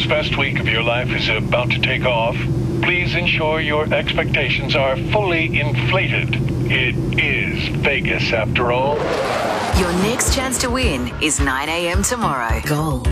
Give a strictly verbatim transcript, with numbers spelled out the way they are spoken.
best week of your life is about to take off, please ensure your expectations are fully inflated. It is Vegas, after all. Your next chance to win is nine a.m. tomorrow. Gold.